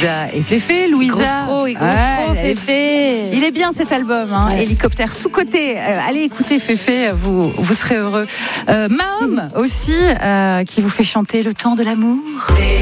Louisa et Féfé. Louisa, il groove trop, Féfé. Il est bien cet album, hein. Ouais. Hélicoptère sous-côté. Allez écouter Féfé, vous serez heureux. Mahom aussi, qui vous fait chanter Le temps de l'amour.